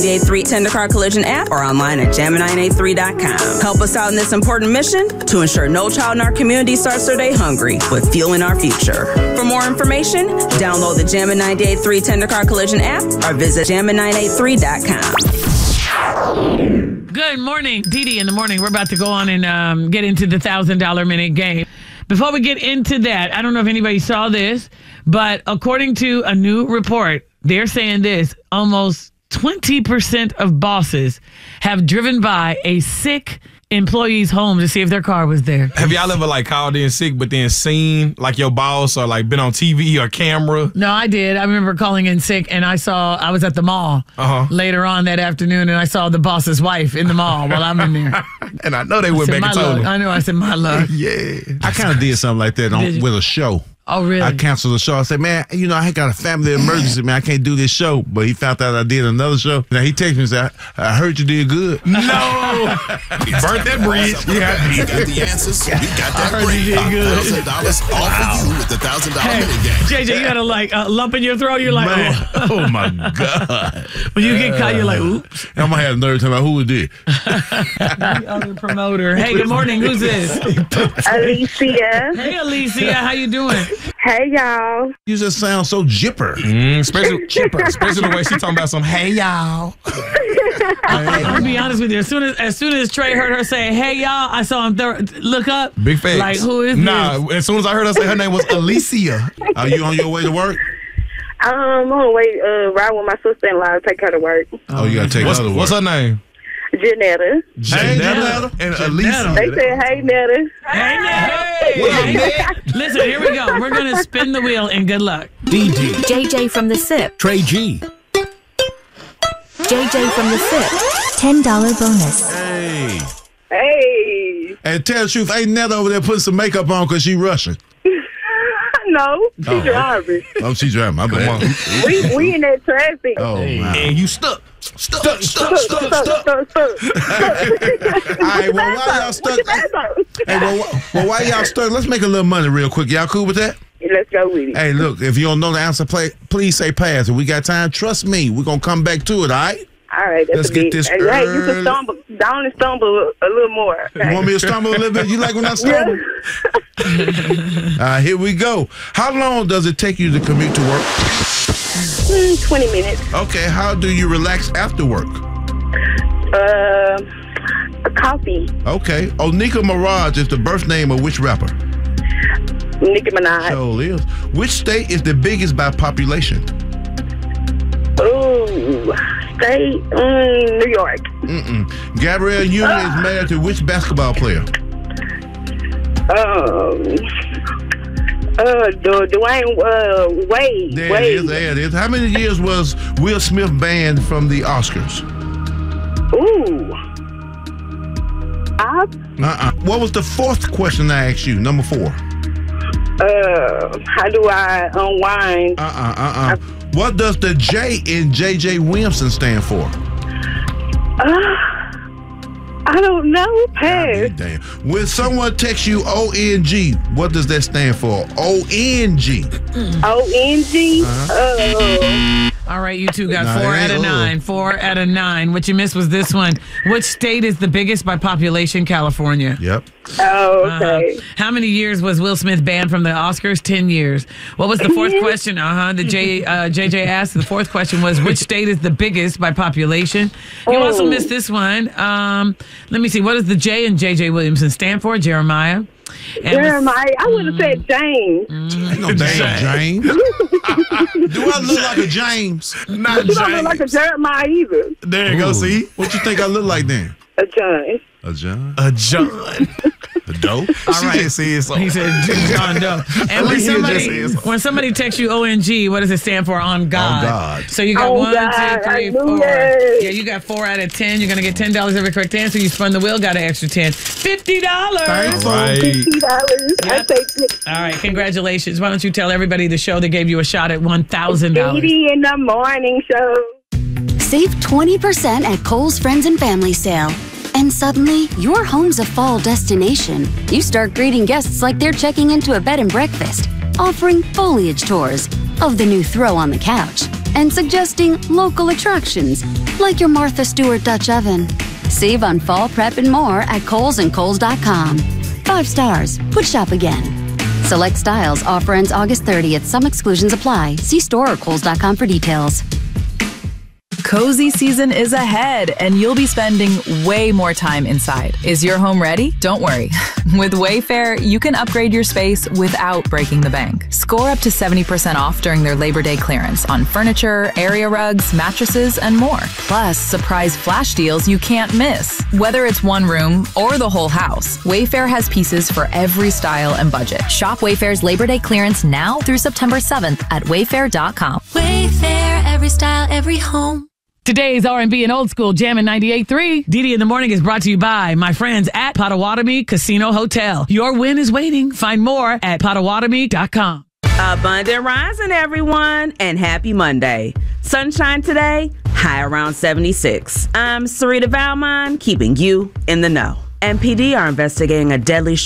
98.3 Tendercar Collision app or online at jam983.com. Help us out in this important mission to ensure no child in our community starts their day hungry with fueling our future. For more information, download the Jammin' 98.3 Tendercar Collision app or visit jam983.com. Good morning, Dee in the morning. We're about to go on and get into the $1,000 minute game. Before we get into that, I don't know if anybody saw this, but according to a new report, they're saying this: almost 20% of bosses have driven by a sick employee's home to see if their car was there. Have y'all ever called in sick but then seen your boss or been on TV or camera? No, I did. I remember calling in sick and I was at the mall later on that afternoon and I saw the boss's wife in the mall while I'm in there. And I know they went back and told him. I know. I said, my luck. Yeah. I kind of did something like that with a show. Oh, really? I canceled the show. I said, man, I got a family emergency, man. I can't do this show. But he found out I did another show. Now, he texted me and said, I heard you did good. No! He burnt that bridge. We got the answers. We got that bridge. $1,000 all for you with the $1,000 minute game. JJ, you got a lump in your throat. You're like, man, oh, my God. When you get caught, you're like, oops. I'm going to have a nerve talking about who it did. The other promoter. Hey, good morning. Who's this? Alicia. Hey, Alicia. How you doing? Hey, y'all. You just sound so jipper. Especially the way she talking about some, hey, y'all. I'll be honest with you. As soon as Trey heard her say, hey, y'all, I saw him look up. Big facts. Like, who is this? As soon as I heard her say her name was Alicia. Are you on your way to work? I'm on the way ride with my sister-in-law to take her to work. Oh, you got to take her to work. What's her name? Janetta. Janetta and Alicia. They said, hey, Netta. Hey, Netta. Listen, here we go. We're going to spin the wheel and good luck. DD. JJ from the SIP. Trey G. JJ from the SIP. $10 bonus. Hey. Hey. And tell the truth, ain't Netta over there putting some makeup on because she Russian? No, she driving. Oh, she driving. My bad. We in that traffic. Oh, man. And you stuck. Stuck. All right, well, why y'all stuck? Hey, well, why y'all stuck? Let's make a little money real quick. Y'all cool with that? Let's go with it. Hey, look, if you don't know the answer, please say pass. If we got time, trust me, we're going to come back to it, all right? All right, let's get this. Hey, you can stumble down and stumble a little more. Okay? You want me to stumble a little bit? You like when I stumble? Here we go. How long does it take you to commute to work? 20 minutes. Okay, how do you relax after work? A coffee. Okay. Onika Mirage is the birth name of which rapper? Nicki Minaj. Sure is. Which state is the biggest by population? Ooh, state, New York. Gabrielle Union is married to which basketball player? Dwayne Wade. There it is. How many years was Will Smith banned from the Oscars? Ooh. What was the fourth question I asked you? Number 4. How do I unwind? What does the J in J.J. Williamson stand for? I don't know. Pass. Damn. When someone texts you ONG, what does that stand for? ONG. ONG? All right, you two got 4 out of 9. 4 out of 9. What you missed was this one. Which state is the biggest by population? California. Yep. Oh, okay. How many years was Will Smith banned from the Oscars? 10 years. What was the fourth question? The JJ asked. The fourth question was, which state is the biggest by population? You also missed this one. Let me see. What does the J in JJ Williamson stand for? Jeremiah. Jeremiah. I would have said James. Ain't no damn James. Do I look like a James? Not James. You don't look like a Jeremiah either. There you go, see? What you think I look like then? A John. A John? A John. A Doe? All right. She just said so. He said John Doe. And when somebody texts you ONG, what does it stand for? On God. On God. So you got 1, 2, 3, 4. Yeah, you got 4 out of 10. You're going to get $10 every correct answer. You spun the wheel, got an extra 10. $50. Thanks. Right. $50. I take it. All right, congratulations. Why don't you tell everybody the show that gave you a shot at $1,000? 80 in the morning show. Save 20% at Kohl's Friends and Family Sale. And suddenly, your home's a fall destination. You start greeting guests like they're checking into a bed and breakfast, offering foliage tours of the new throw on the couch, and suggesting local attractions like your Martha Stewart Dutch oven. Save on fall prep and more at KohlsandKohls.com. 5 stars. Put shop again. Select styles. Offer ends August 30th. Some exclusions apply. See store or Kohls.com for details. Cozy season is ahead, and you'll be spending way more time inside. Is your home ready? Don't worry. With Wayfair, you can upgrade your space without breaking the bank. Score up to 70% off during their Labor Day clearance on furniture, area rugs, mattresses, and more. Plus, surprise flash deals you can't miss. Whether it's one room or the whole house, Wayfair has pieces for every style and budget. Shop Wayfair's Labor Day clearance now through September 7th at wayfair.com. Wayfair, every style, every home. Today's R&B and old school Jammin' 98.3. Didi in the Morning is brought to you by my friends at Potawatomi Casino Hotel. Your win is waiting. Find more at Potawatomi.com. Abundant rising, everyone, and happy Monday. Sunshine today, high around 76. I'm Sarita Valmont, keeping you in the know. MPD are investigating a deadly